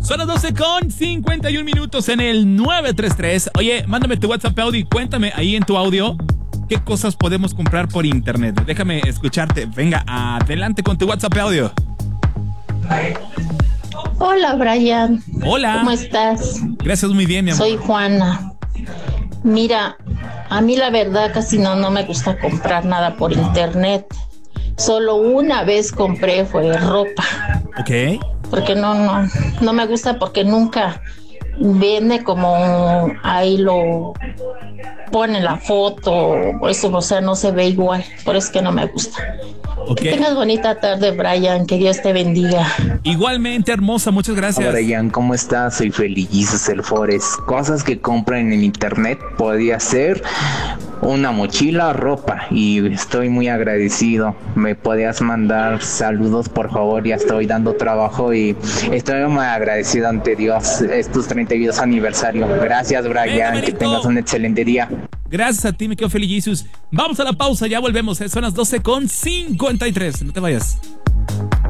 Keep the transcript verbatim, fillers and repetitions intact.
Son las doce con cincuenta y un minutos en el nueve tres tres. Oye, mándame tu WhatsApp audio y cuéntame ahí en tu audio qué cosas podemos comprar por internet. Déjame escucharte. Venga, adelante con tu WhatsApp audio. Hola, Brian. Hola. ¿Cómo estás? Gracias, muy bien, mi amor. Soy Juana. Mira, a mí la verdad casi no, no me gusta comprar nada por internet. Solo una vez compré, fue ropa. Ok. Porque no, no, no me gusta porque nunca viene como ahí lo pone la foto, eso, o sea, no se ve igual, por eso es que no me gusta. Okay. Que tengas bonita tarde, Brian, que Dios te bendiga. Igualmente, hermosa, muchas gracias. Hola, Brian, ¿cómo estás? Soy Feliz El Forest. Cosas que compran en internet podría ser una mochila, ropa, y estoy muy agradecido. Me podías mandar saludos, por favor, ya estoy dando trabajo y estoy muy agradecido ante Dios. Es tu treinta y dos aniversario. Gracias, Brian, Venga, que tengas un excelente día. Gracias a ti, me quedo feliz, Jesús. Vamos a la pausa, ya volvemos. Son las doce con cincuenta y tres. No te vayas.